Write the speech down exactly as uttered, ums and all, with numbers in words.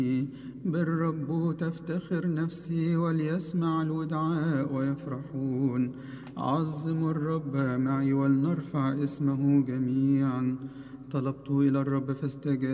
بالرب تفتخر نفسي، وليسمع الودعاء ويفرحون. عظموا الرب معي ولنرفع اسمه جميعا. طلبت إلى الرب فاستجاب